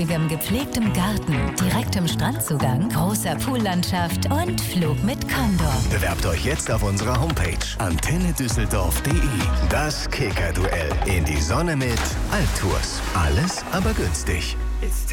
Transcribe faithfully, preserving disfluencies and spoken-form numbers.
ausgiebigem, gepflegtem Garten, direktem Strandzugang, großer Poollandschaft und Flug mit Condor. Bewerbt euch jetzt auf unserer Homepage antenne düsseldorf punkt de. Das Kicker-Duell. In die Sonne mit Alptours. Alles, aber günstig.